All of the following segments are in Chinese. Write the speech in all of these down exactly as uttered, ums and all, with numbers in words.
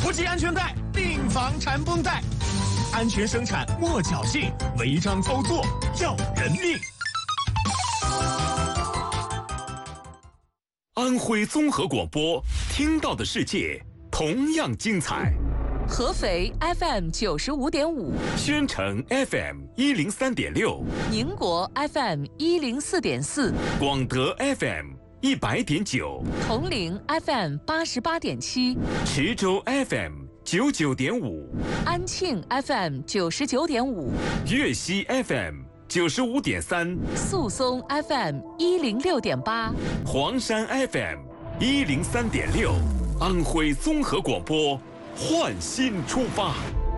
不系安全带，定防缠绷带。安全生产莫侥幸，违章操作要人命。安徽综合广播，听到的世界同样精彩。 合肥 F M 九十五点五， 宣城 F M 一零三点六， 宁国 F M 一零四点四， 广德 F M 一百点九， 铜陵 F M 八十八点七， 池州 F M 九九点五， 安庆 F M 九十九点五， 粤西 F M 九十五点三， 宿松 F M 一零六点八， 黄山 F M 一零三点六，安徽综合广播，焕新出发。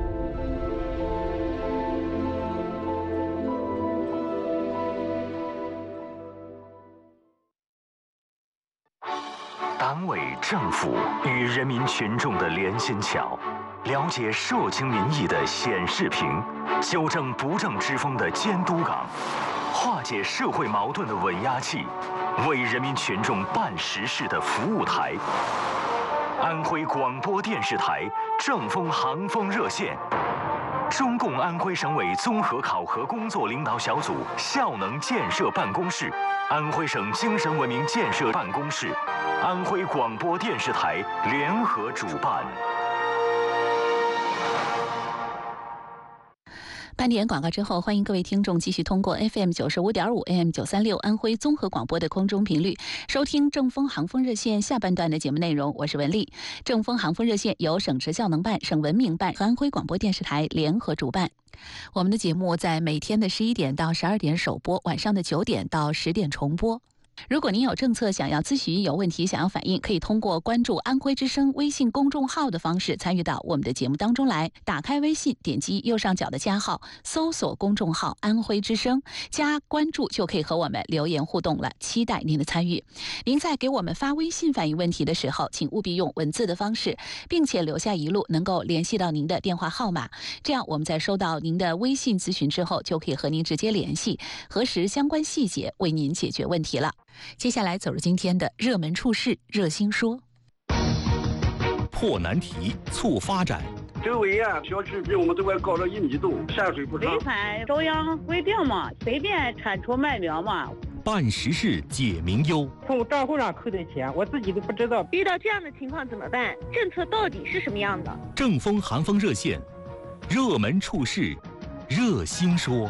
党委政府与人民群众的连心桥，了解社情民意的显示屏，纠正不正之风的监督岗，化解社会矛盾的稳压器，为人民群众办实事的服务台。安徽广播电视台正风航风热线，中共安徽省委综合考核工作领导小组效能建设办公室、安徽省精神文明建设办公室、安徽广播电视台联合主办。 半点广告之后，欢迎各位听众继续通过 F M 九十五点五 A M 九三六安徽综合广播的空中频率收听正风航风热线下半段的节目内容。我是文丽。正风航风热线由省直效能办、省文明办和安徽广播电视台联合主办。我们的节目在每天的十一点到十二点首播，晚上的九点到十点重播。如果您有政策想要咨询、有问题想要反映，可以通过关注安徽之声微信公众号的方式参与到我们的节目当中来。打开微信，点击右上角的加号，搜索公众号安徽之声，加关注就可以和我们留言互动了，期待您的参与。您在给我们发微信反映问题的时候，请务必用文字的方式，并且留下一路能够联系到您的电话号码，这样我们在收到您的微信咨询之后，就可以和您直接联系，核实相关细节，为您解决问题了。接下来走入今天的热门处事热心说。 破难题，促发展。 周围啊，小区比我们这块高了一米多，下水不畅。 违反中央规定嘛，随便铲除卖苗嘛。 办实事解民忧。 从账户上扣的钱，我自己都不知道。 遇到这样的情况怎么办？政策到底是什么样的？ 正风寒风热线，热门处事热心说。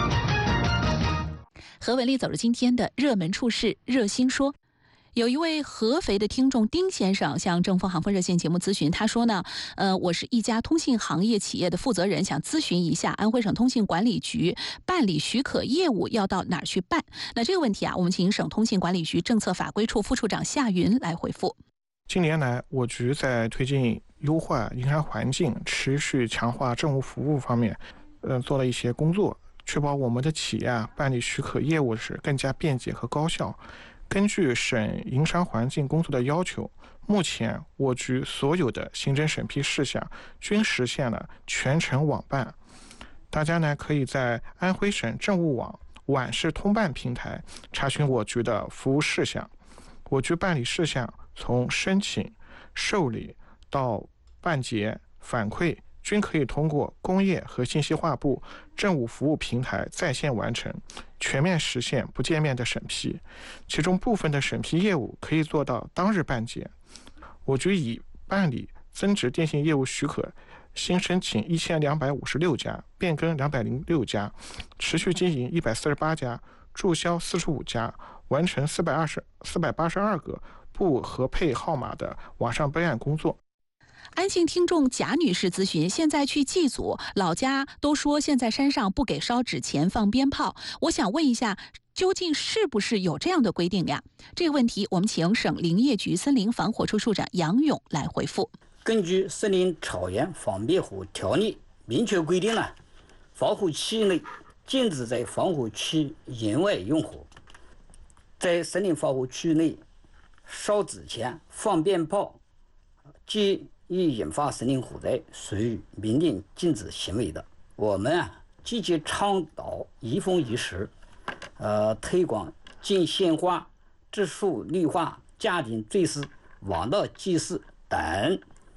何文丽走入今天的热门处事热心说。有一位合肥的听众丁先生向正风航风热线节目咨询，他说呢，呃，我是一家通信行业企业的负责人，想咨询一下安徽省通信管理局办理许可业务要到哪儿去办？那这个问题啊，我们请省通信管理局政策法规处副处长夏云来回复。 近年来，我局在推进优化营商环境、持续强化政务服务方面，呃，做了一些工作，确保我们的企业啊办理许可业务时更加便捷和高效。根据省营商环境工作的要求，目前我局所有的行政审批事项均实现了全程网办。大家呢可以在安徽省政务网网事通办平台查询我局的服务事项。我局办理事项从申请、受理到办结、反馈，均可以通过工业和信息化部政务服务平台在线完成，全面实现不见面的审批。其中部分的审批业务可以做到当日办结。我局已办理增值电信业务许可新申请一千两百五十六家，变更两百零六家，持续经营一百四十八家，注销四十五家，完成四百二十四百八十二个不合配号码的网上备案工作。 安庆听众贾女士咨询，现在去祭祖，老家都说现在山上不给烧纸钱放鞭炮，我想问一下，究竟是不是有这样的规定呀？这个问题我们请省林业局森林防火处处长杨勇来回复。 根据《森林草原防灭火条例》明确规定了，防火区内禁止在防火区营外用火，在森林防火区内烧纸钱、放鞭炮，皆易引发森林火灾，属于明令禁止行为的。我们啊，积极倡导移风易石，呃，推广禁鲜花、植树绿化、家庭追思、网络祭祀等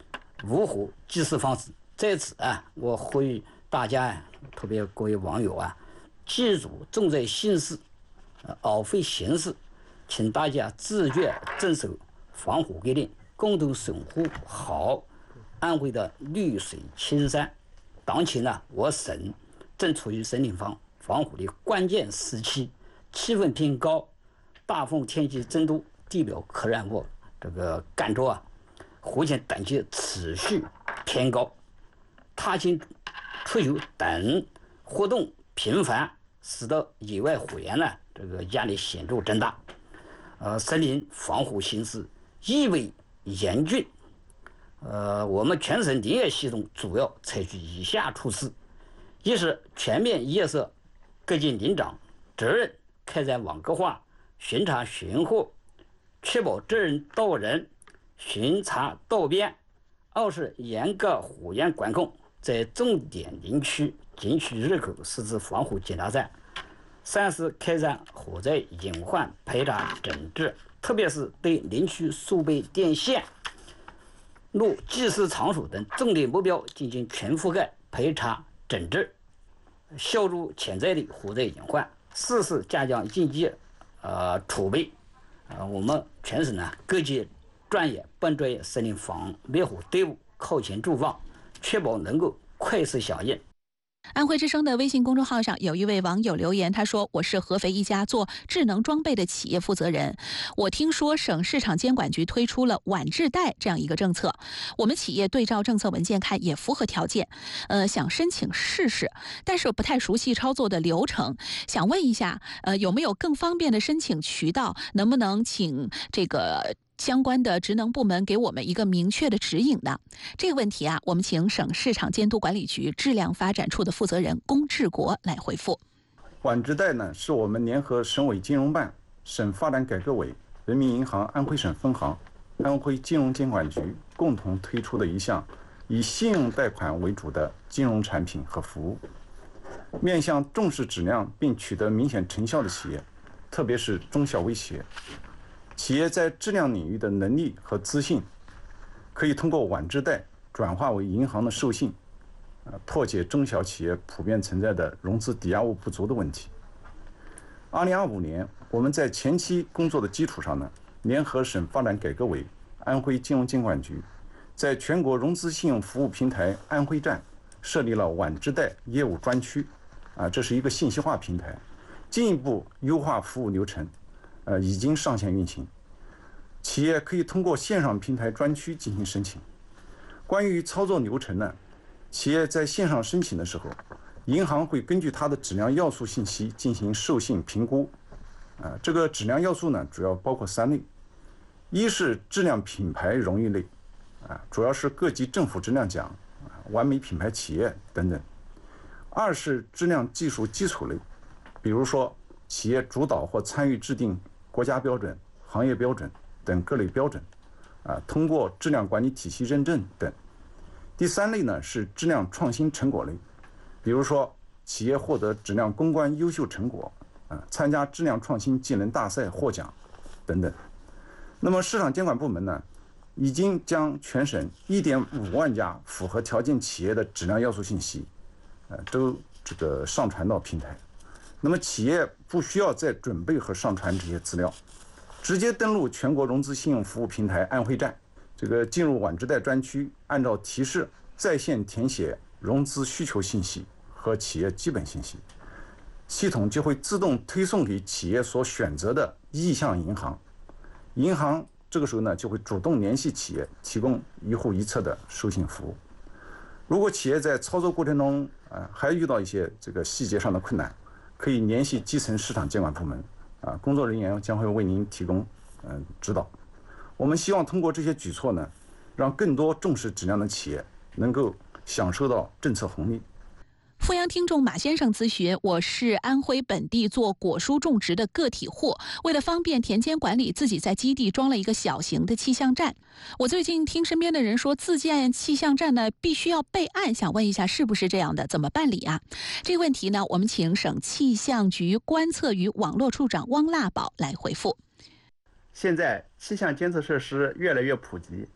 无虎及时防止。在此啊，我呼吁大家啊，特别各位网友啊，记住重在心事，呃，熬非形式，请大家自觉遵守防虎规定，共同守护好安徽的绿水青山。当前呢，我省正处于森林防防虎的关键时期，气温偏高，大风天气增多，地表可燃物这个干燥啊，火险等级持续偏高，踏青、出游等活动频繁，使得野外火源呢这个压力显著增大。呃，森林防护形势意味严峻。呃，我们全省林业系统主要采取以下措施：一是全面叶设各级林长责任开展网格化巡查巡护，确保责任到人、巡查到边；二是严格火源管控，在重点林区、景区入口设置防护检查站；三是开展火灾隐患排查整治，特别是对林区输备电线、路、祭祀场所等重点目标进行全覆盖排查整治，消除潜在的火灾隐患。四是加强应急呃储备，呃，我们全省呢各级专业、半专业森林防灭火队伍靠前驻防，确保能够快速响应。 安徽之声的微信公众号上有一位网友留言，他说：“我是合肥一家做智能装备的企业负责人，我听说省市场监管局推出了晚制贷这样一个政策，我们企业对照政策文件看也符合条件，呃，想申请试试，但是不太熟悉操作的流程，想问一下，呃，有没有更方便的申请渠道？能不能请这个相关的职能部门给我们一个明确的指引呢？”这个问题啊，我们请省市场监督管理局质量发展处的负责人龚志国来回复。 晚制贷呢，是我们联合省委金融办、省发展改革委、人民银行安徽省分行、安徽金融监管局共同推出的一项以信用贷款为主的金融产品和服务，面向重视质量并取得明显成效的企业，特别是中小微企业。企业在质量领域的能力和自信，可以通过晚制贷转化为银行的授信，呃，破解中小企业普遍存在的融资抵押物不足的问题。二零二五年，我们在前期工作的基础上呢，联合省发展改革委、安徽金融监管局，在全国融资信用服务平台安徽站设立了晚制贷业务专区，啊，这是一个信息化平台，进一步优化服务流程。呃，已经上线运行，企业可以通过线上平台专区进行申请。关于操作流程呢，企业在线上申请的时候，银行会根据它的质量要素信息进行授信评估。啊、呃，这个质量要素呢，主要包括三类：一是质量品牌荣誉类，啊、呃，主要是各级政府质量奖、呃、完美品牌企业等等；二是质量技术基础类，比如说企业主导或参与制定国家标准、行业标准等各类标准，啊，通过质量管理体系认证等。第三类呢是质量创新成果类，比如说企业获得质量攻关优秀成果，啊，参加质量创新技能大赛获奖等等。那么市场监管部门呢，已经将全省一点五万家符合条件企业的质量要素信息，呃，都这个上传到平台。那么企业不需要再准备和上传这些资料，直接登录全国融资信用服务平台安徽站，这个进入晚制贷专区，按照提示在线填写融资需求信息和企业基本信息，系统就会自动推送给企业所选择的意向银行，银行这个时候呢就会主动联系企业，提供一户一策的授信服务。如果企业在操作过程中呃还遇到一些这个细节上的困难，可以联系基层市场监管部门，啊，工作人员将会为您提供嗯、呃、指导。我们希望通过这些举措呢，让更多重视质量的企业能够享受到政策红利。 阜阳听众马先生咨询：我是安徽本地做果蔬种植的个体户，为了方便田间管理，自己在基地装了一个小型的气象站。我最近听身边的人说，自建气象站呢必须要备案，想问一下是不是这样的？怎么办理啊？这个问题呢，我们请省气象局观测与网络处长汪腊宝来回复。 现在气象监测设施越来越普及，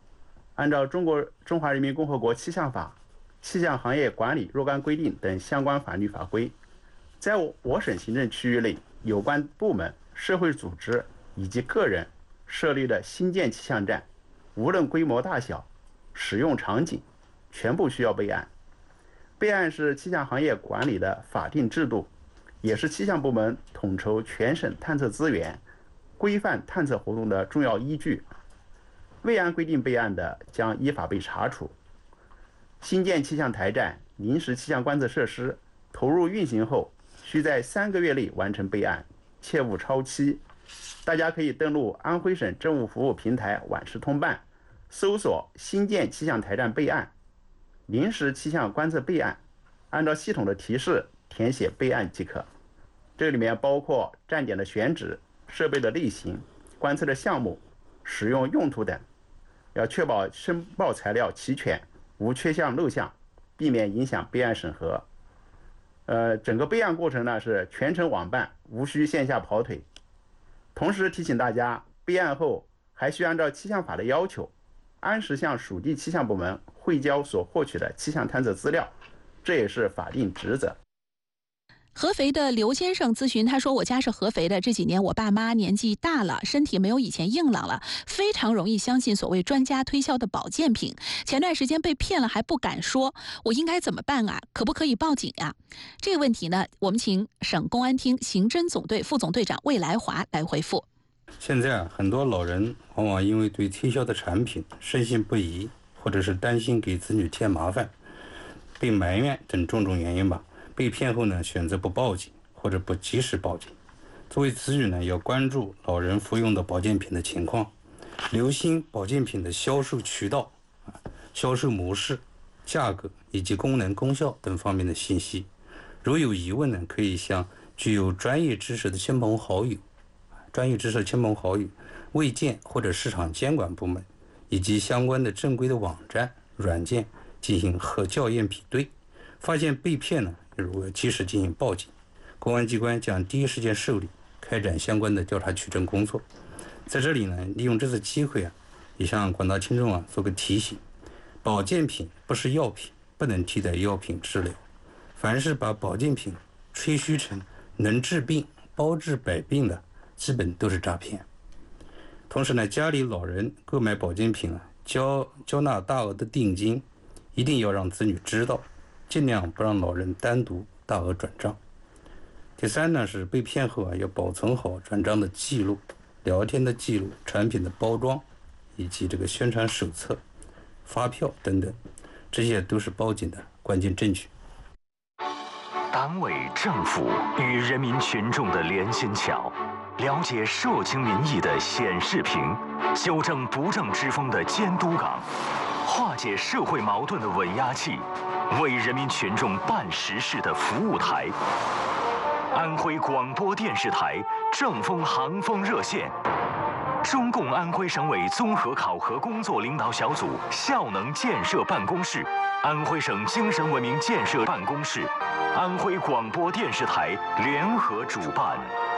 按照中国中华人民共和国气象法、气象行业管理若干规定等相关法律法规，在我省行政区域内有关部门、社会组织以及个人设立的新建气象站，无论规模大小、使用场景，全部需要备案。备案是气象行业管理的法定制度，也是气象部门统筹全省探测资源、规范探测活动的重要依据。未按规定备案的，将依法被查处。新建气象台站、临时气象观测设施投入运行后，需在三个月内完成备案，切勿超期。大家可以登录安徽省政务服务平台晚市通办，搜索新建气象台站备案、临时气象观测备案，按照系统的提示填写备案即可。这里面包括站点的选址、设备的类型、观测的项目、使用用途等，要确保申报材料齐全，无缺项漏项，避免影响备案审核。呃，整个备案过程呢是全程网办，无需线下跑腿。同时提醒大家，备案后还需按照气象法的要求，按时向属地气象部门汇交所获取的气象探测资料，这也是法定职责。 合肥的刘先生咨询，他说我家是合肥的，这几年我爸妈年纪大了，身体没有以前硬朗了，非常容易相信所谓专家推销的保健品，前段时间被骗了还不敢说，我应该怎么办啊？可不可以报警啊？这个问题呢，我们请省公安厅刑侦总队副总队长魏来华来回复。 现在啊，很多老人往往因为对推销的产品深信不疑，或者是担心给子女添麻烦，被埋怨等种种原因吧，被骗后呢，选择不报警或者不及时报警。作为子女呢，要关注老人服用的保健品的情况，留心保健品的销售渠道、销售模式、价格以及功能功效等方面的信息。如有疑问呢，可以向具有专业知识的亲朋好友、专业知识的亲朋好友、卫健或者市场监管部门以及相关的正规的网站、软件进行核校验比对。发现被骗呢，如果及时进行报警，公安机关将第一时间受理，开展相关的调查取证工作。在这里呢，利用这次机会啊，也向广大听众啊做个提醒：保健品不是药品，不能替代药品治疗。凡是把保健品吹嘘成能治病、包治百病的，基本都是诈骗。同时呢，家里老人购买保健品啊，交交纳大额的定金，一定要让子女知道。尽量不让老人单独大额转账。第三呢，是被骗后啊，要保存好转账的记录、聊天的记录、产品的包装，以及这个宣传手册、发票等等，这些都是报警的关键证据。 党委政府与人民群众的连心桥，了解社情民意的显示屏，纠正不正之风的监督岗，化解社会矛盾的稳压器，为人民群众办实事的服务台。安徽广播电视台正风航风热线，中共安徽省委综合考核工作领导小组效能建设办公室，安徽省精神文明建设办公室，安徽广播电视台联合主办。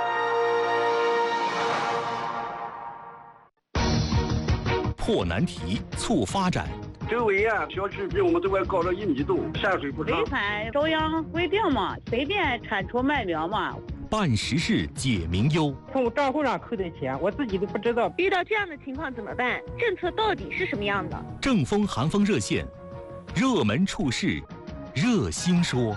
破难题，促发展。 周围啊，小区比我们这块高了一米多，下水不畅。 违反中央规定嘛，随便产出卖苗嘛。 办实事解民忧， 从账户上扣的钱，我自己都不知道。 遇到这样的情况怎么办？政策到底是什么样的？ 正风寒风热线，热门处事，热心说。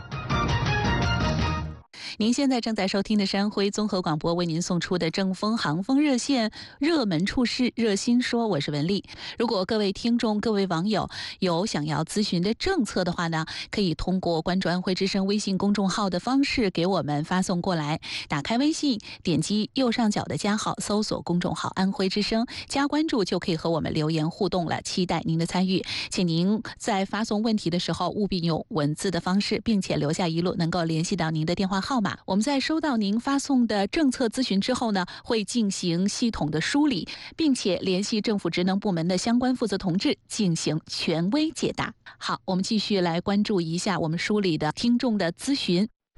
您现在正在收听的是安徽综合广播为您送出的正风航风热线热门处事热心说，我是文丽。如果各位听众、各位网友有想要咨询的政策的话呢，可以通过关注安徽之声微信公众号的方式给我们发送过来。打开微信，点击右上角的加号，搜索公众号安徽之声，加关注就可以和我们留言互动了，期待您的参与。请您在发送问题的时候务必用文字的方式，并且留下一路能够联系到您的电话号码。我们在收到您发送的政策咨询之后呢，会进行系统的梳理，并且联系政府职能部门的相关负责同志进行权威解答。好，我们继续来关注一下我们梳理的听众的咨询。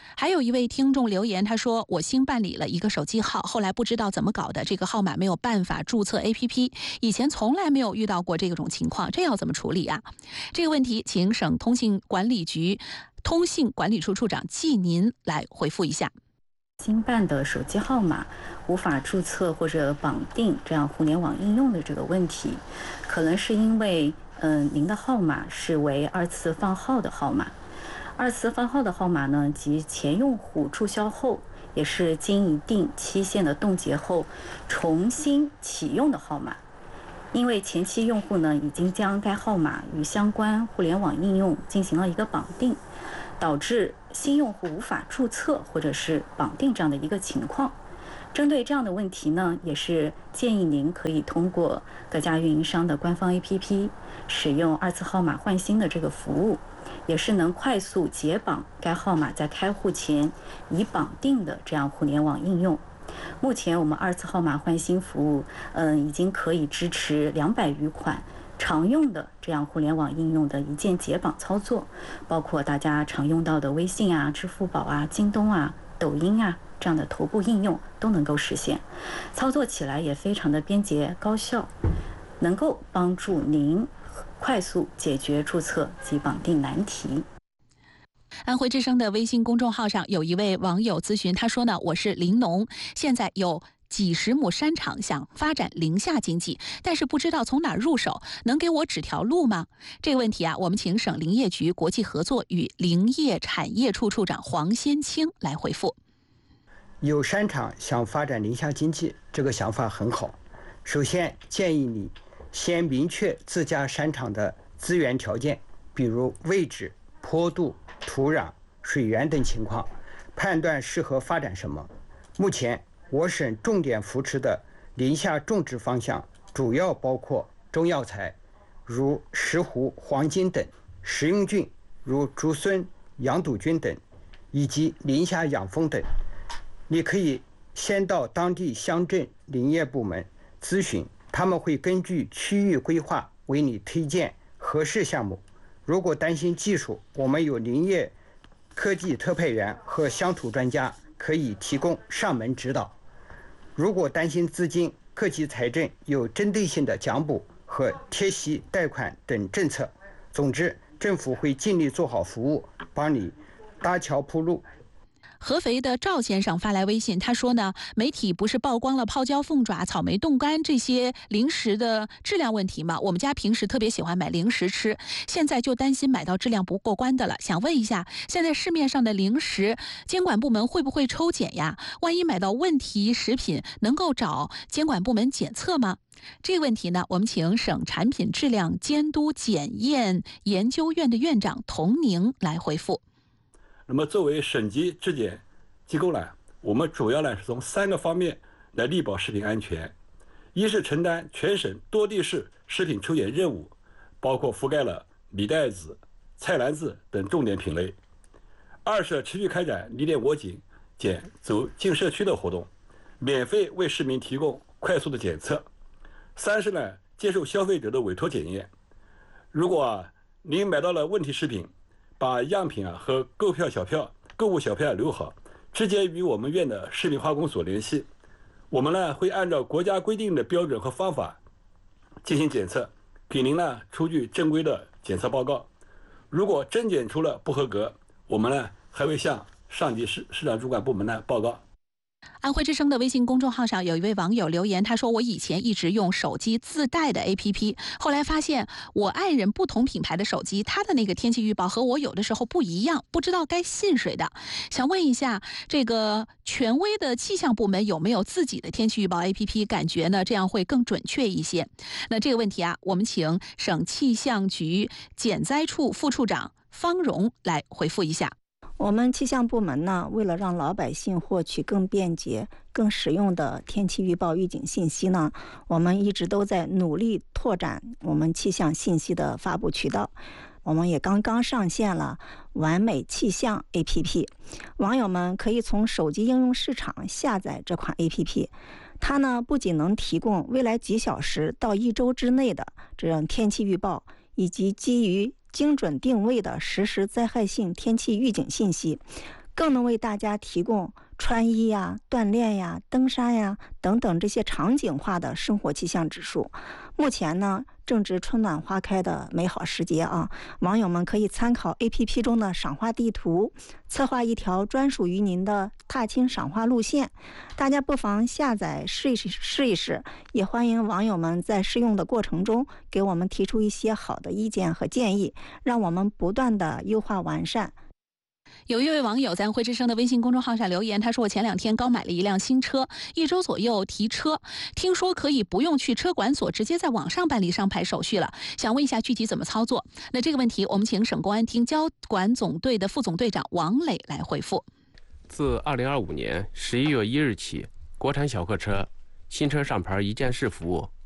还有一位听众留言，他说我新办理了一个手机号，后来不知道怎么搞的，这个号码没有办法注册 A P P， 以前从来没有遇到过这种情况，这要怎么处理啊？这个问题请省通信管理局通信管理处处长季您来回复一下。 新办的手机号码无法注册或者绑定这样互联网应用的这个问题，可能是因为嗯、呃，您的号码是为二次放号的号码。二次放号的号码呢，即前用户注销后，也是经一定期限的冻结后重新启用的号码。因为前期用户呢已经将该号码与相关互联网应用进行了一个绑定，导致新用户无法注册或者是绑定这样的一个情况。针对这样的问题呢，也是建议您可以通过各家运营商的官方 A P P 使用二次号码换新的这个服务，也是能快速解绑该号码在开户前已绑定的这样互联网应用。目前我们二次号码换新服务，嗯，已经可以支持两百余款常用的这样互联网应用的一键解绑操作，包括大家常用到的微信啊、支付宝啊、京东啊、抖音啊这样的头部应用都能够实现，操作起来也非常的便捷高效，能够帮助您快速解决注册及绑定难题。 安徽之声的微信公众号上有一位网友咨询，他说呢，我是林农，现在有几十亩山场，想发展林下经济，但是不知道从哪儿入手，能给我指条路吗？这个问题啊，我们请省林业局国际合作与林业产业处处长黄先清来回复。 有山场想发展林下经济，这个想法很好。首先建议你先明确自家山场的资源条件，比如位置、坡度、土壤、水源等情况，判断适合发展什么。目前我省重点扶持的林下种植方向主要包括中药材，如石斛、黄金等；食用菌，如竹荪、羊肚菌等，以及林下养蜂等。你可以先到当地乡镇林业部门咨询，他们会根据区域规划为你推荐合适项目。如果担心技术，我们有林业科技特派员和乡土专家可以提供上门指导。如果担心资金，各级财政有针对性的奖补和贴息贷款等政策。总之，政府会尽力做好服务，帮你搭桥铺路。 合肥的赵先生发来微信，他说呢，媒体不是曝光了泡椒凤爪、草莓冻干这些零食的质量问题吗？我们家平时特别喜欢买零食吃，现在就担心买到质量不过关的了。想问一下，现在市面上的零食监管部门会不会抽检呀？万一买到问题食品，能够找监管部门检测吗？这个问题呢，我们请省产品质量监督检验研究院的院长童宁来回复。 那么作为省级质检机构呢，我们主要呢是从三个方面来力保食品安全。一是承担全省多地市食品抽检任务，包括覆盖了米袋子、菜篮子等重点品类。二是持续开展你点我检检走进社区的活动，免费为市民提供快速的检测。三是呢接受消费者的委托检验。如果啊您买到了问题食品，把样品啊和购票小票、购物小票留好，直接与我们院的食品化工所联系。我们呢会按照国家规定的标准和方法进行检测，给您呢出具正规的检测报告。如果真检出了不合格，我们呢还会向上级市市场主管部门呢报告。 安徽之声的微信公众号上有一位网友留言，他说我以前一直用手机自带的 A P P， 后来发现我爱人不同品牌的手机，他的那个天气预报和我有的时候不一样，不知道该信谁的。想问一下，这个权威的气象部门有没有自己的天气预报 A P P？ 感觉呢这样会更准确一些。那这个问题啊，我们请省气象局减灾处副处长方荣来回复一下。 我们气象部门呢，为了让老百姓获取更便捷、更实用的天气预报预警信息呢，我们一直都在努力拓展我们气象信息的发布渠道。我们也刚刚上线了完美气象 A P P， 网友们可以从手机应用市场下载这款 A P P。它呢不仅能提供未来几小时到一周之内的这种天气预报，以及基于精准定位的实时灾害性天气预警信息， 更能为大家提供穿衣呀、锻炼呀、登山呀等等这些场景化的生活气象指数。目前呢，正值春暖花开的美好时节啊，网友们可以参考 A P P 中的赏花地图，策划一条专属于您的踏青赏花路线。大家不妨下载试一试试一试，也欢迎网友们在试用的过程中给我们提出一些好的意见和建议，让我们不断的优化完善。 有一位网友在安徽之声的微信公众号上留言，他说：“我前两天刚买了一辆新车，一周左右提车，听说可以不用去车管所，直接在网上办理上牌手续了。想问一下具体怎么操作？”那这个问题，我们请省公安厅交管总队的副总队长王磊来回复。 自二零二五年十一月一日起，国产小客车新车上牌一站式服务